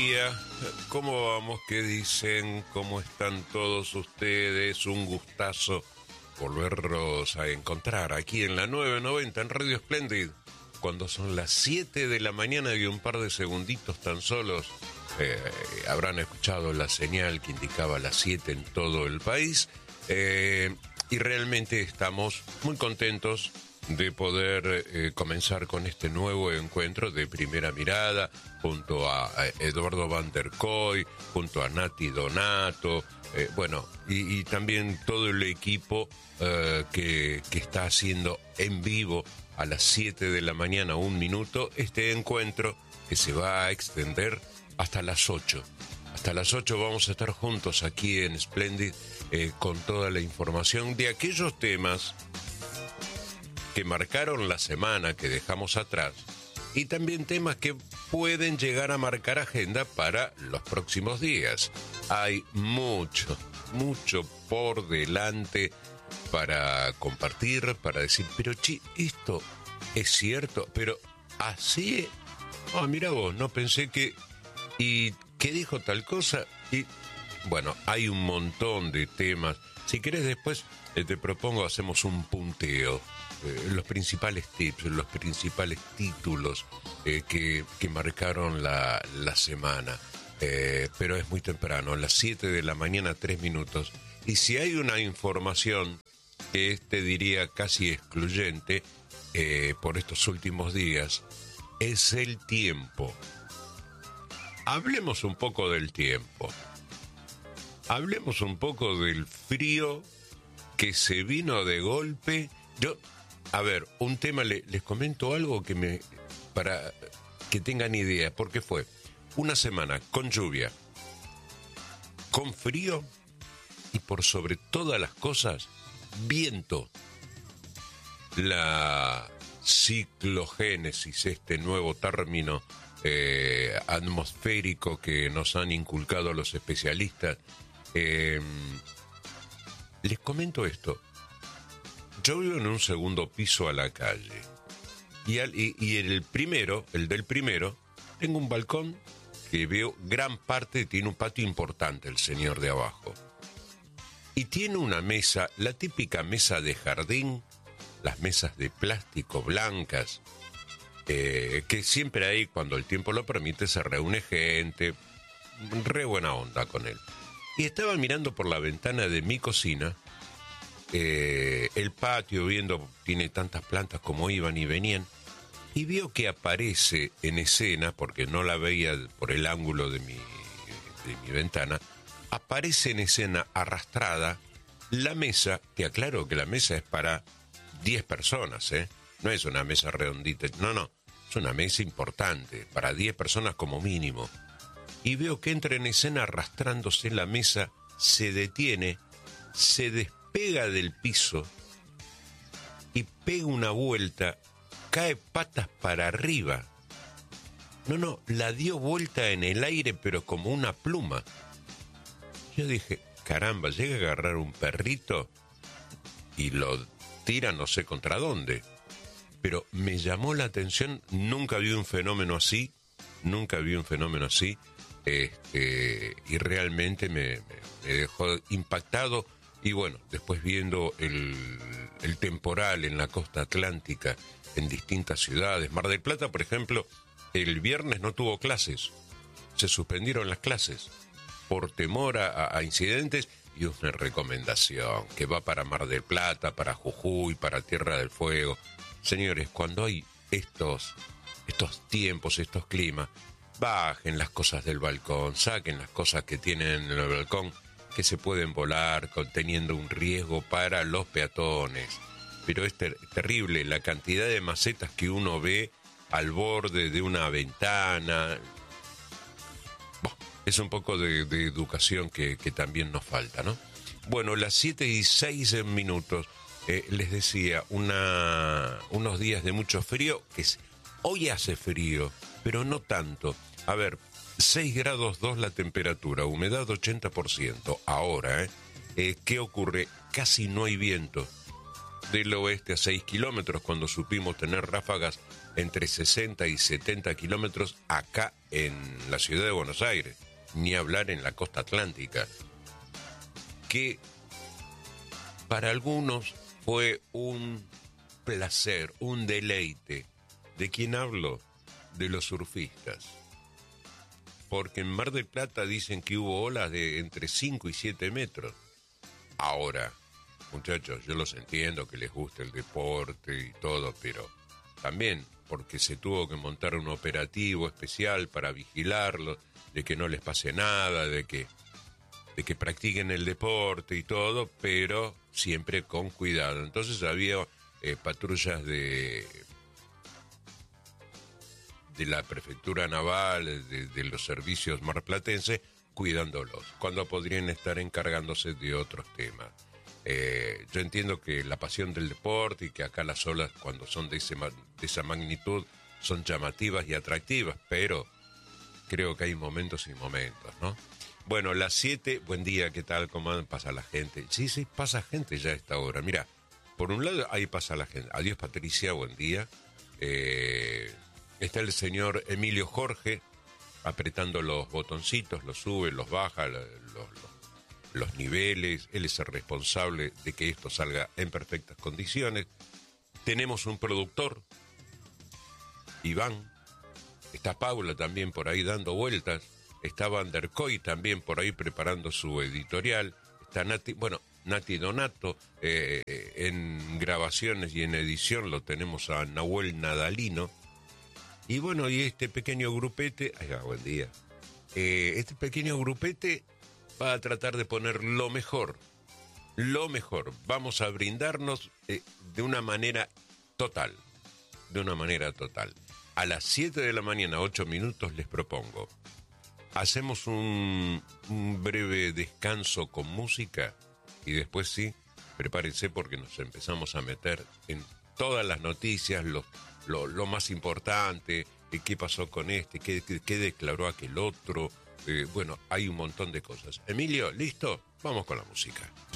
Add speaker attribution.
Speaker 1: día. ¿Cómo vamos? ¿Qué dicen? ¿Cómo están todos ustedes? Un gustazo volverlos a encontrar aquí en la 990 en Radio Splendid, cuando son las 7 de la mañana y un par de segunditos tan solos. Habrán escuchado la señal que indicaba las 7 en todo el país. Y realmente estamos muy contentos de poder comenzar con este nuevo encuentro de Primera Mirada, junto a Eduardo Van der Kooi, junto a Nati Donato, y también todo el equipo que está haciendo en vivo a las 7 de la mañana, 1 minuto, este encuentro que se va a extender hasta las 8. Hasta las 8 vamos a estar juntos aquí en Splendid con toda la información de aquellos temas que marcaron la semana que dejamos atrás y también temas que pueden llegar a marcar agenda para los próximos días. Hay mucho por delante para compartir, para decir, pero esto es cierto, pero así, mira vos, no pensé que, y qué dijo tal cosa, y bueno, hay un montón de temas. Si querés después te propongo, hacemos un punteo, los principales tips, los principales títulos que marcaron la semana. Pero es muy temprano, a las 7 de la mañana, 3 minutos. Y si hay una información que te diría casi excluyente por estos últimos días, es el tiempo. Hablemos un poco del tiempo. Hablemos un poco del frío que se vino de golpe. Un tema, les comento algo para que tengan idea, porque fue una semana con lluvia, con frío y por sobre todas las cosas, viento. La ciclogénesis, este nuevo término atmosférico que nos han inculcado los especialistas. Les comento esto. Yo vivo en un segundo piso a la calle y el del primero, tengo un balcón que veo gran parte, tiene un patio importante el señor de abajo. Y tiene una mesa, la típica mesa de jardín, las mesas de plástico blancas, que siempre ahí, cuando el tiempo lo permite, se reúne gente, re buena onda con él. Y estaba mirando por la ventana de mi cocina, el patio, viendo, tiene tantas plantas como iban y venían, y veo que aparece en escena, porque no la veía por el ángulo de mi ventana, aparece en escena arrastrada la mesa, que aclaro que la mesa es para 10 personas, no es una mesa redondita, no, es una mesa importante, para 10 personas como mínimo. Y veo que entra en escena arrastrándose la mesa, se detiene, se despega del piso y pega una vuelta, cae patas para arriba. No, la dio vuelta en el aire, pero como una pluma. Yo dije, caramba, llega a agarrar un perrito y lo tira no sé contra dónde. Pero me llamó la atención, nunca vi un fenómeno así, y realmente me dejó impactado. Y bueno, después viendo el temporal en la costa atlántica, en distintas ciudades. Mar del Plata, por ejemplo, el viernes no tuvo clases, se suspendieron las clases por temor a incidentes, y una recomendación que va para Mar del Plata, para Jujuy, para Tierra del Fuego. Señores, cuando hay estos tiempos, estos climas, bajen las cosas del balcón, saquen las cosas que tienen en el balcón, que se pueden volar, conteniendo un riesgo para los peatones. Pero es terrible la cantidad de macetas que uno ve al borde de una ventana. Es un poco de educación que también nos falta, ¿no? Bueno, las 7:06 minutos, les decía, unos días de mucho frío, hoy hace frío, pero no tanto. A ver, 6 grados 2 la temperatura, humedad 80%. Ahora, ¿qué ocurre? Casi no hay viento. Del oeste a 6 kilómetros, cuando supimos tener ráfagas entre 60 y 70 kilómetros acá en la ciudad de Buenos Aires, ni hablar en la costa atlántica, que para algunos fue un placer, un deleite. ¿De quién hablo? De los surfistas. Porque en Mar del Plata dicen que hubo olas de entre 5 y 7 metros. Ahora, muchachos, yo los entiendo que les gusta el deporte y todo, pero también porque se tuvo que montar un operativo especial para vigilarlos, de que no les pase nada, de que practiquen el deporte y todo, pero siempre con cuidado. Entonces había patrullas de la prefectura naval, de los servicios marplatenses, cuidándolos, cuando podrían estar encargándose de otros temas. Yo entiendo que la pasión del deporte y que acá las olas, cuando son de esa magnitud, son llamativas y atractivas, pero creo que hay momentos y momentos, ¿no? Bueno, las 7, buen día, ¿qué tal? ¿Cómo pasa la gente? Sí, pasa gente ya a esta hora. Mira, por un lado, ahí pasa la gente. Adiós, Patricia, buen día. Está el señor Emilio Jorge apretando los botoncitos, los sube, los baja, los niveles. Él es el responsable de que esto salga en perfectas condiciones. Tenemos un productor, Iván. Está Paula también por ahí dando vueltas. Está Van der Koy también por ahí preparando su editorial. Está Nati Donato. En grabaciones y en edición lo tenemos a Nahuel Nadalino. Y bueno, y este pequeño grupete, buen día, este pequeño grupete va a tratar de poner lo mejor, vamos a brindarnos de una manera total, A las 7 de la mañana, 8 minutos, les propongo, hacemos un breve descanso con música y después sí, prepárense porque nos empezamos a meter en todas las noticias, lo más importante, qué pasó con este, qué declaró aquel otro. Bueno, hay un montón de cosas. Emilio, ¿listo? Vamos con la música.